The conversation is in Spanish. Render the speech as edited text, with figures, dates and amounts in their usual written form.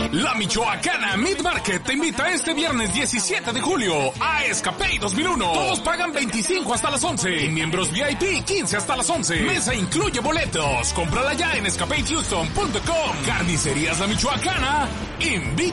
La Michoacana Meat Market te invita este viernes 17 de julio a Escapade 2001. Todos pagan 25 hasta las 11. Y miembros VIP 15 hasta las 11. Mesa incluye boletos. Cómprala ya en escapadehouston.com. Carnicerías La Michoacana invita.